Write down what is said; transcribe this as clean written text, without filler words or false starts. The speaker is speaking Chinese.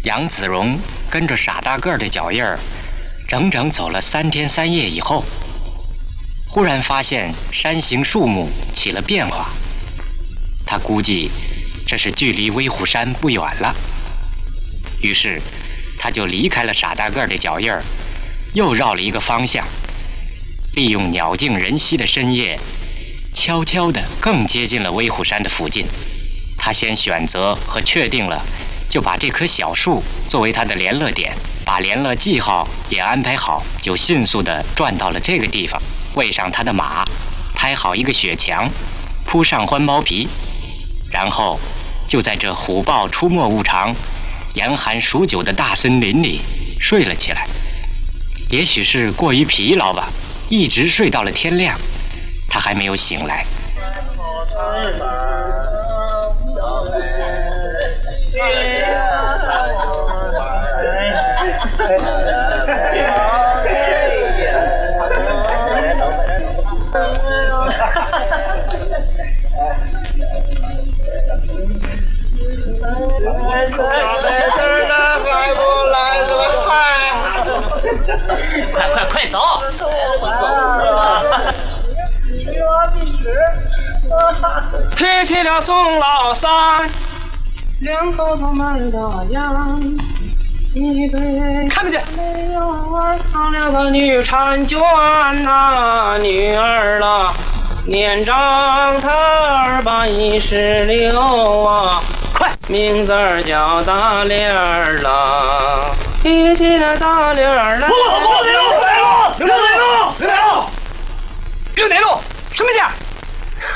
杨子荣跟着傻大个儿的脚印儿，整整走了3天3夜以后，忽然发现山形树木起了变化。他估计这是距离威虎山不远了，于是他就离开了傻大个儿的脚印儿，又绕了一个方向，利用鸟静人稀的深夜，悄悄地更接近了威虎山的附近。他先选择和确定了，就把这棵小树作为他的联络点，把联络记号也安排好，就迅速地转到了这个地方，喂上他的马，拍好一个雪墙，铺上獾包皮，然后就在这虎豹出没无常、严寒数9的大森林里睡了起来。也许是过于疲劳吧，一直睡到了天亮，他还没有醒来。 快走！提起了宋老三，两口子们的羊，一杯看得见。没有儿藏了个女婵娟呐，女儿啦，年长她216啊，快，名字儿叫大莲儿啦。提起了大莲儿来， 刘大路，刘大路，什么价？